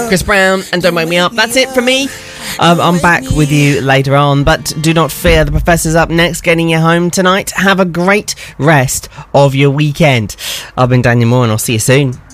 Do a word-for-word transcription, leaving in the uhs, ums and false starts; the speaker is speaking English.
Chris Brown and Don't Wake Me Up. That's it for me. Um, I'm back with you later on, but do not fear, the Professor's up next, getting you home tonight. Have a great rest of your weekend. I've been Daniel Moore and I'll see you soon.